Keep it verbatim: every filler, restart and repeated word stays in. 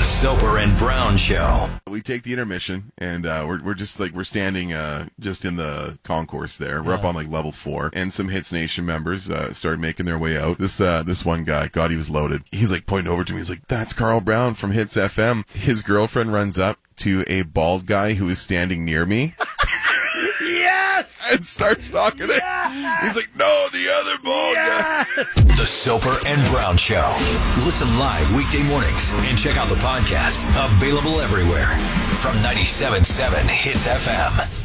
Soper and Brown Show. We take the intermission, and uh, we're we're just like we're standing uh, just in the concourse there. We're Yeah. up on like level four, and some Hits Nation members uh, started making their way out. This uh, this one guy, God, he was loaded. He's like pointing over to me. He's like, "That's Carl Brown from Hits F M." His girlfriend runs up to a bald guy who is standing near me. Yes! And starts talking to him. He's like, "No, the other bald guy." The Soper and Brown Show. Listen live weekday mornings and check out the podcast. Available everywhere from ninety-seven point seven Hits F M.